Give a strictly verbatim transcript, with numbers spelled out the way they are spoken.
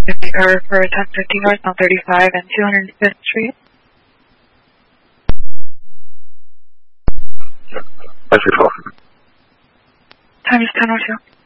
or for ten fifty North on thirty-five and two hundred fifth Street. I should talk. Time is ten oh two.